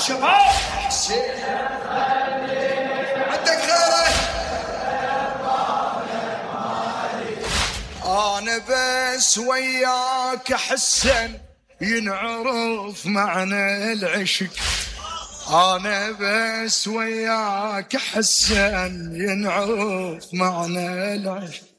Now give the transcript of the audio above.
شباب عندك غيره. انا بس وياك احسن ينعرف معنى العشق. انا بس وياك احسن ينعرف معنى العشق.